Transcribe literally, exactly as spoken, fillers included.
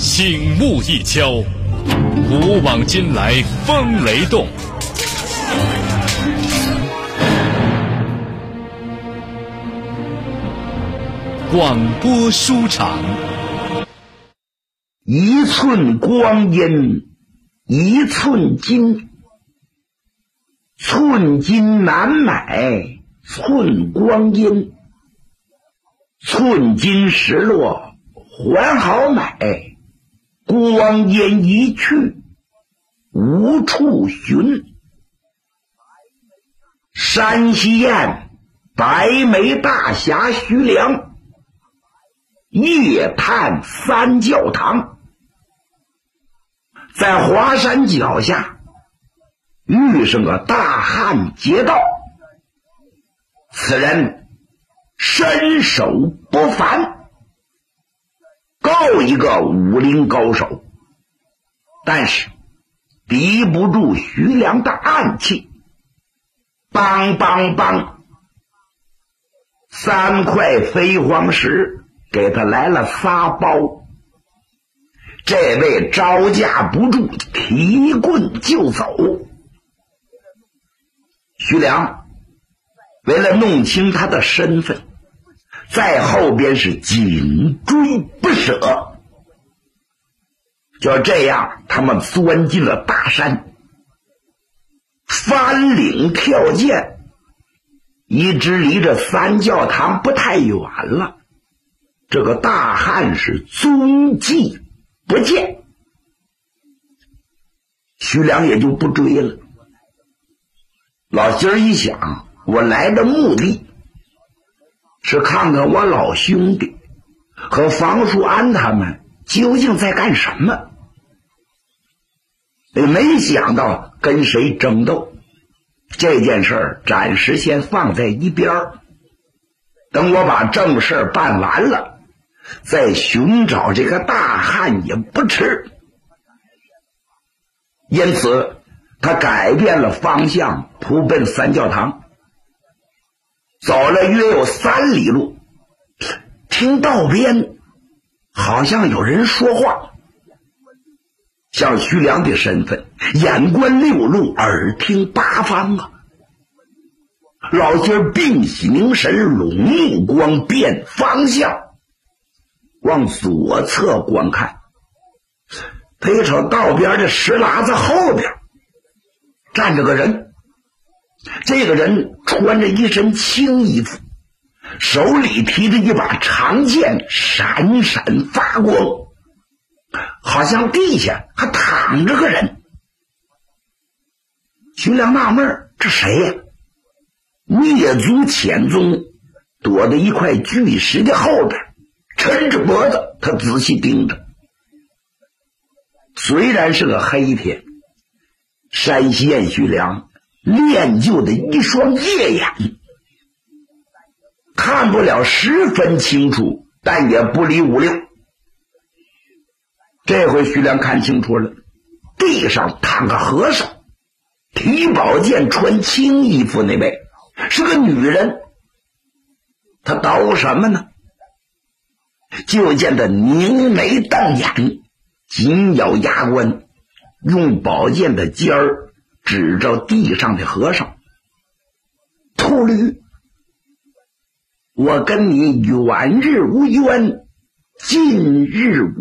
醒目一敲，古往今来风雷动。广播书场。 一寸光阴一寸金，寸金难买寸光阴，寸金石落还好买，光阴一去无处寻。山西堰白眉大侠徐良夜探三教堂，在华山脚下遇上个大汉劫道，此人身手不凡，够一个武林高手，但是敌不住徐良的暗器。梆梆梆，三块飞黄石给他来了仨包，这位招架不住，提棍就走。徐良为了弄清他的身份，在后边是紧追不舍。就这样，他们钻进了大山，翻岭跳涧，一直离这三教堂不太远了。这个大汉是踪迹不见，徐良也就不追了。老心儿一想，我来的目的是看看我老兄弟和房叔安他们究竟在干什么，没想到跟谁争斗。这件事儿暂时先放在一边儿，等我把正事办完了，再寻找这个大汉也不迟。因此他改变了方向，扑奔三教堂。走了约有三里路，听道边好像有人说话。像徐良的身份，眼观六路，耳听八方啊。老姐儿屏息凝神，拢目光变方向，往左侧观看，他瞅道边的石喇子后边站着个人。这个人穿着一身青衣服，手里提着一把长剑，闪闪发光，好像地下还躺着个人。徐良纳闷，这谁呀？蹑足潜踪，躲在一块巨石的后边，抻着脖子，他仔细盯着。虽然是个黑天，山西堰徐良练就的一双夜眼，看不了十分清楚，但也不离五六。这回徐良看清楚了，地上躺个和尚，提宝剑穿青衣服那位是个女人。她捣什么呢？就见她凝眉瞪眼，紧咬牙关，用宝剑的尖儿指着地上的和尚。秃驴，我跟你远日无冤，近日无